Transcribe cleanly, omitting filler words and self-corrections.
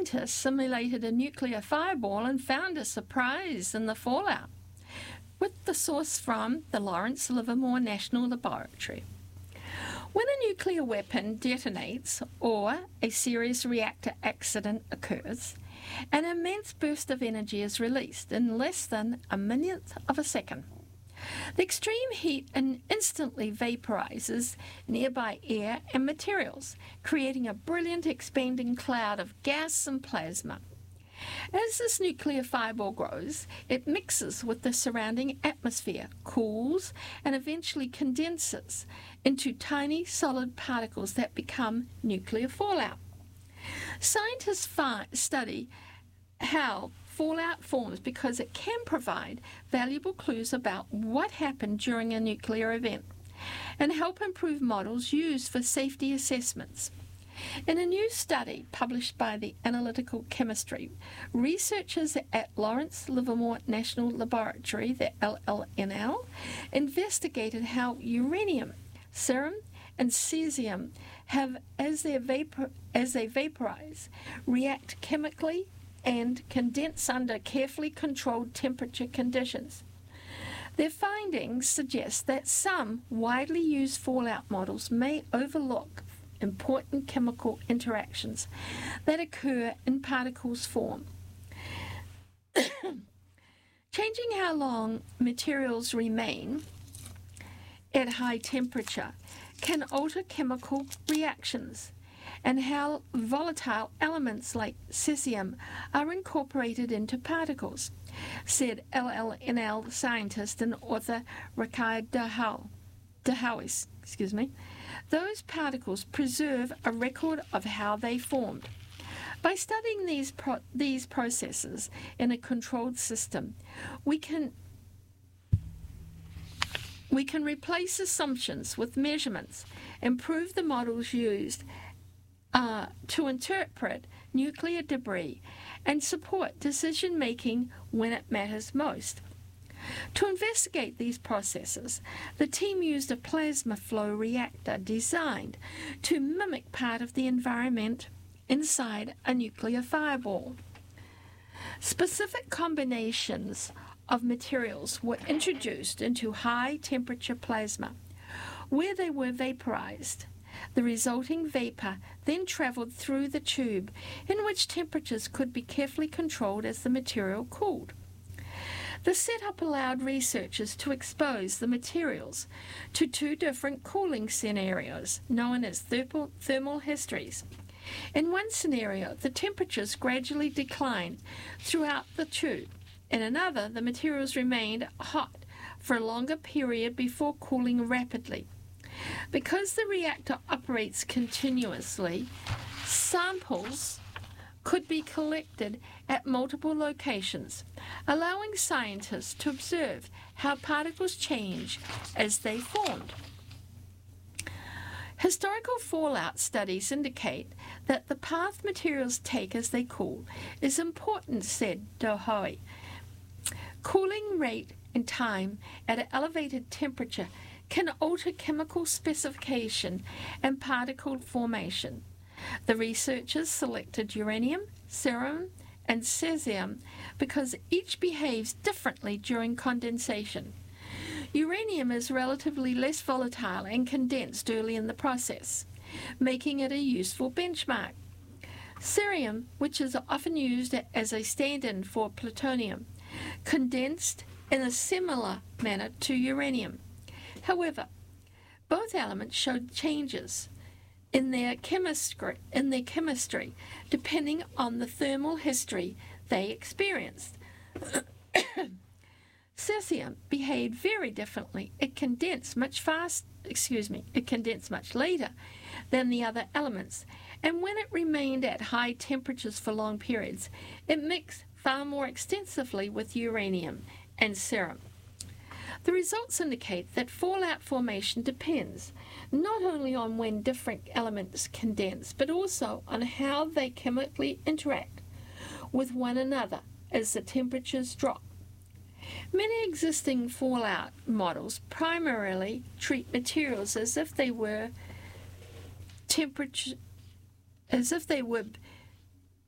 scientists simulated a nuclear fireball and found a surprise in the fallout, with the source from the Lawrence Livermore National Laboratory. When a nuclear weapon detonates or a serious reactor accident occurs, an immense burst of energy is released in less than a millionth of a second. The extreme heat instantly vaporizes nearby air and materials, creating a brilliant expanding cloud of gas and plasma. As this nuclear fireball grows, it mixes with the surrounding atmosphere, cools, and eventually condenses into tiny solid particles that become nuclear fallout. Scientists study how fallout forms because it can provide valuable clues about what happened during a nuclear event and help improve models used for safety assessments. In a new study published by the Analytical Chemistry, researchers at Lawrence Livermore National Laboratory, the LLNL, investigated how uranium, cerium, and cesium have, as they vaporize, react chemically and condense under carefully controlled temperature conditions. Their findings suggest that some widely used fallout models may overlook important chemical interactions that occur in particles form. Changing how long materials remain at high temperature can alter chemical reactions and how volatile elements like cesium are incorporated into particles, said LLNL scientist and author Ricard Dehouis. Those particles preserve a record of how they formed. By studying these processes in a controlled system, we can replace assumptions with measurements, improve the models used to interpret nuclear debris, and support decision-making when it matters most. To investigate these processes, the team used a plasma flow reactor designed to mimic part of the environment inside a nuclear fireball. Specific combinations of materials were introduced into high-temperature plasma, where they were vaporized. The resulting vapor then traveled through the tube, in which temperatures could be carefully controlled as the material cooled. The setup allowed researchers to expose the materials to two different cooling scenarios, known as thermal histories. In one scenario, the temperatures gradually declined throughout the tube. In another, the materials remained hot for a longer period before cooling rapidly. Because the reactor operates continuously, samples could be collected at multiple locations, allowing scientists to observe how particles change as they formed. Historical fallout studies indicate that the path materials take as they cool is important, said Dehouis. Cooling rate and time at an elevated temperature can alter chemical specification and particle formation. The researchers selected uranium, cerium, and cesium because each behaves differently during condensation. Uranium is relatively less volatile and condensed early in the process, making it a useful benchmark. Cerium, which is often used as a stand-in for plutonium, condensed in a similar manner to uranium. However, both elements showed changes in their chemistry depending on the thermal history they experienced. Cesium behaved very differently. It condensed much later than the other elements, and when it remained at high temperatures for long periods, it mixed far more extensively with uranium and cerium. The results indicate that fallout formation depends not only on when different elements condense, but also on how they chemically interact with one another as the temperatures drop. Many existing fallout models primarily treat materials as if they were